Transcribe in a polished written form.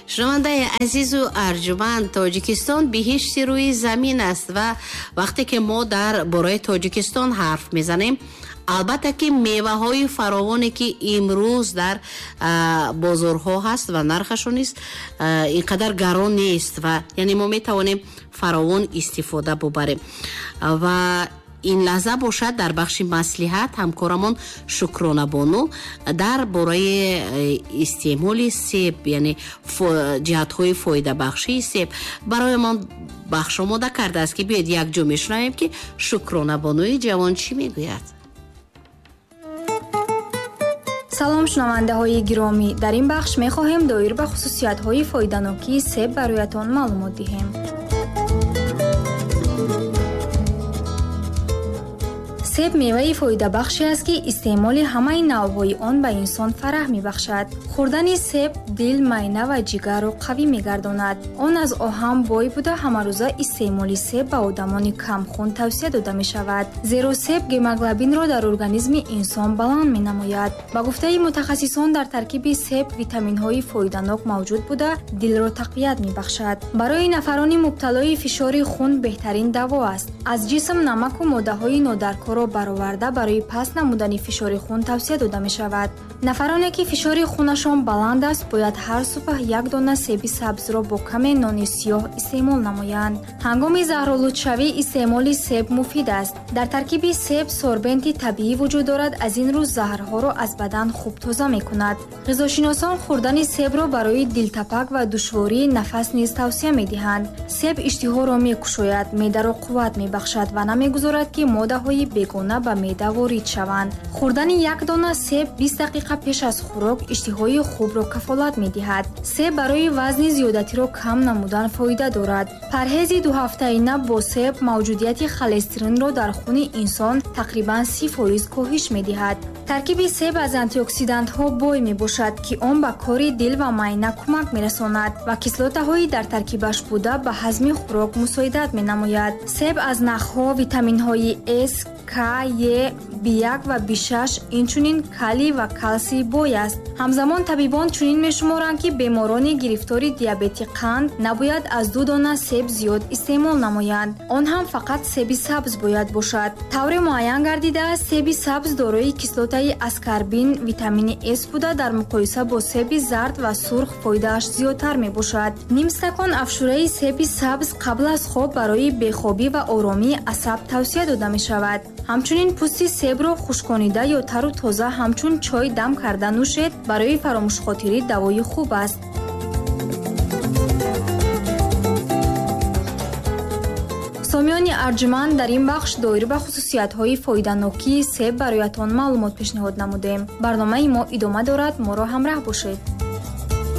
шунавандаи азизу арҷуманд, тоҷикистон биҳишти рӯи замин аст ва вақте ки мо дар бораи тоҷикистон ҳарф мезанем, албатта ки меваҳои фаровоне ки имрӯз дар бозорҳо ҳаст ва нархашон низ инқадар гарон нест ва яъне мо метавонем фаровон истифода бубарем. Ва ин лаҳза бошад дар бахши маслиҳат ҳамкорамон Шукронабону дар бораи истеъмоли себ, яъне ҷиҳатҳои фоидабахшии себ бароямон бахш омода кардааст ки биёед якҷо мешунавем ки Шукронабонуи ҷавон чӣ мегӯяд. салом шунавандаҳои гиромӣ, дар ин бахш мехоҳем доир ба хусусиятҳои фоиданокии себ бароятон маълумот диҳем. себ меваи фоидабахше аст ки истеъмоли ҳамаи навъҳои он ба инсон фараҳ мебахшад. хӯрдани себ дил, майна ва ҷигарро қавӣ мегардонад. он аз оҳан бой буда ҳамарӯза истеъмоли себ ба одамони камхун тавсия дода мешавад, зеро себ гемоглобинро дар организми инсон баланд менамояд. ба гуфтаи мутахассисон дар таркиби себ витаминҳои фоиданок мавҷуд буда дилро тақвият мебахшад. барои нафарони мубталои фишори хун беҳтарин даво аст. аз ҷисм намаку моддаҳои нодаркорро бароварда барои паст намудани фишори хун тавсия дода мешавад. нафароне ки фишори хунашон баланд аст бояд ҳар субҳ як дона себи сабзро бо каме нони сиёҳ истеъмол намоянд. ҳангоми заҳролудшавӣ истеъмоли себ муфид аст. дар таркиби себ сорбенти табиӣ вуҷуд дорад, аз ин рӯ заҳрҳоро аз бадан хуб тоза мекунад. ғизошиносон хӯрдани себро барои дилтапак ва душвории нафас низ тавсия медиҳанд. себ иштиҳоро мекушояд, меъдаро қувват мебахшад ва намегузорад ки моддаҳои бегона ба меъда ворид шаванд. хӯрдани як дона себ 20 дақиқа пеш аз хӯрок иштиҳои хубро кафолат медиҳад. себ барои вазни зиёдатиро кам намудан фоида дорад. парҳези дуҳафтаина бо себ мавҷудияти холестеринро дар хуни инсон тақрибан 30% коҳиш медиҳад. таркиби себ аз антиоксидантҳо бой мебошад ки он ба кори дил ва майна кӯмак мерасонад ва кислотаҳои дар таркибаш буда ба ҳазми хӯрок мусоидат менамояд. себ аз нахҳо витаминҳои S, К, Е, B1 ва B6 инчунин калий ва калсий бой аст. ҳамзамон табибон чунин мешуморанд ки беморони гирифтори диабети қанд набояд аз 2 дона себ зиёд истеъмол намоянд. он ҳам фақат себи сабз бояд бошад. тавре муайян гардидааст себи сабз дорои кислотаи аскарбин, витамини S буда дар муқоиса бо себи зард ва сурх фоидааш зиёдтар мебошад. ним стакон афшураи себи сабз қабл аз хоб барои бехобӣ ва оромии асаб тавсия дода мешавад. ҳамчунин пӯсти себро хушконида ё тару тоза ҳамчун чой дам карда нӯшед, барои фаромӯшхотирӣ давои хуб аст. сомиёни арҷуманд, дар ин бахш доир ба хусусиятҳои фоиданокии себ бароятон маълумот пешниҳод намудем. барномаи мо идома дорад, моро ҳамроҳ бошед.